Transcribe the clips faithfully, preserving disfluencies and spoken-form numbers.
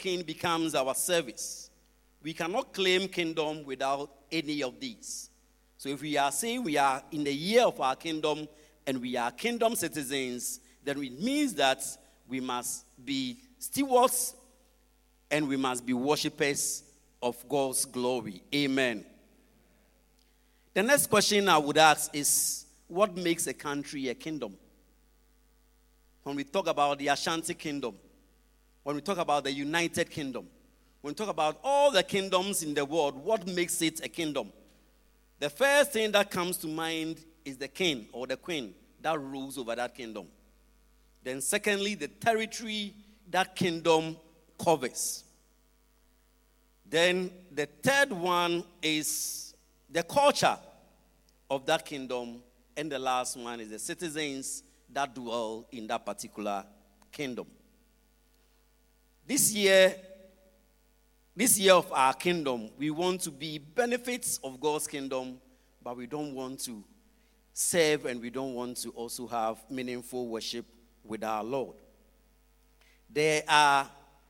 king becomes our service. We cannot claim kingdom without any of these. So if we are saying we are in the year of our kingdom and we are kingdom citizens, then it means that we must be stewards and we must be worshippers of God's glory. Amen. The next question I would ask is, what makes a country a kingdom? When we talk about the Ashanti Kingdom, when we talk about the United Kingdom, when we talk about all the kingdoms in the world, what makes it a kingdom? The first thing that comes to mind is the king or the queen that rules over that kingdom. Then secondly, the territory that kingdom covers. Then the third one is the culture of that kingdom. And the last one is the citizens that dwell in that particular kingdom. This year, this year of our kingdom, we want to be benefits of God's kingdom, but we don't want to serve and we don't want to also have meaningful worship with our Lord. There are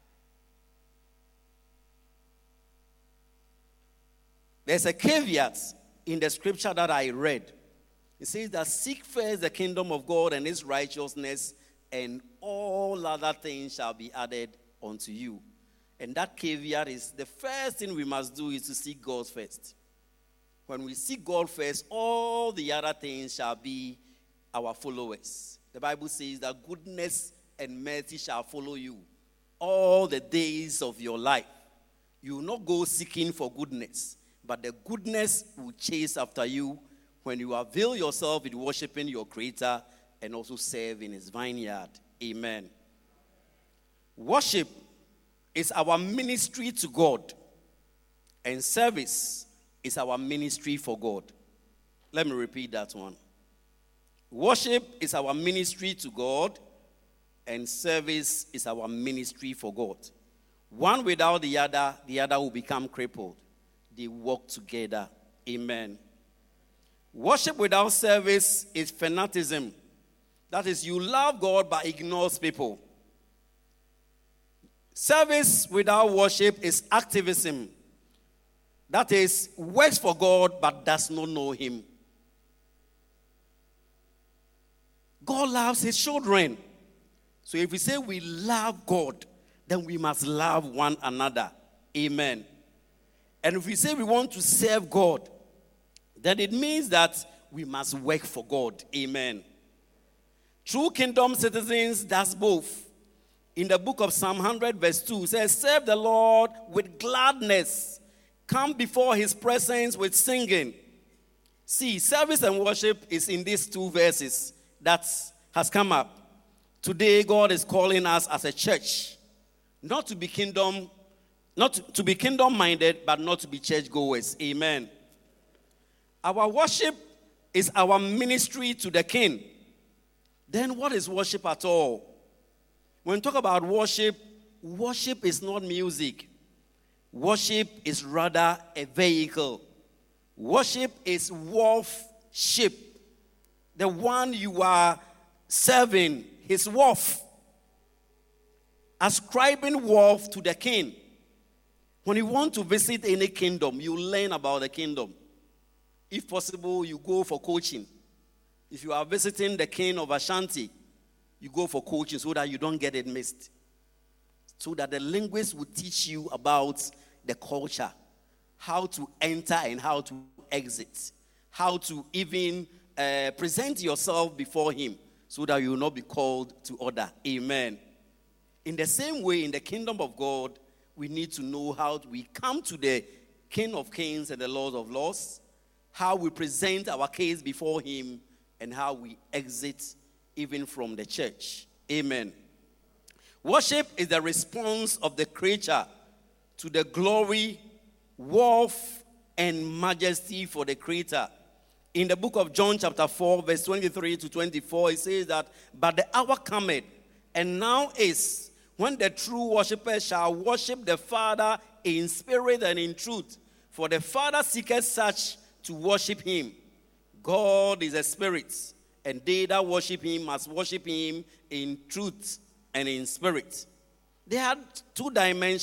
there's a caveat in the scripture that I read. It says that seek first the kingdom of God and his righteousness, and all other things shall be added unto you. And that caveat is the first thing we must do is to seek God first. When we seek God first, all the other things shall be our followers. The Bible says that goodness and mercy shall follow you all the days of your life. You will not go seeking for goodness, but the goodness will chase after you when you avail yourself in worshiping your Creator and also serve in his vineyard. Amen. Worship is our ministry to God, and service is our ministry for God. Let me repeat that one. Worship is our ministry to God, and service is our ministry for God. One without the other, the other will become crippled. They work together. Amen. Worship without service is fanaticism. That is, you love God but ignores people. Service without worship is activism. That is, works for God but does not know him. God loves his children. So if we say we love God, then we must love one another. Amen. And if we say we want to serve God, then it means that we must work for God. Amen. True kingdom citizens does both. In the book of Psalm one hundred verse two, it says, serve the Lord with gladness. Come before his presence with singing. See, service and worship is in these two verses that has come up. Today, God is calling us as a church not to be kingdom, not to, to be kingdom-minded, but not to be churchgoers. Amen. Our worship is our ministry to the King. Then what is worship at all? When we talk about worship, worship is not music. Worship is rather a vehicle. Worship is worship. The one you are serving, his worth. Ascribing worth to the king. When you want to visit any kingdom, you learn about the kingdom. If possible, you go for coaching. If you are visiting the king of Ashanti, you go for coaching so that you don't get it missed. So that the linguist will teach you about the culture, how to enter and how to exit, how to even uh, present yourself before him so that you will not be called to order. Amen. In the same way, in the kingdom of God, we need to know how we come to the King of Kings and the Lord of Lords, how we present our case before him, and how we exit even from the church. Amen. Worship is the response of the creature to the glory, worth, and majesty for the Creator. In the book of John chapter four, verse twenty-three to twenty-four, it says that, but the hour cometh, and now is, when the true worshippers shall worship the Father in spirit and in truth. For the Father seeketh such to worship him. God is a spirit, and they that worship him must worship him in truth and in spirit. There are two dimensions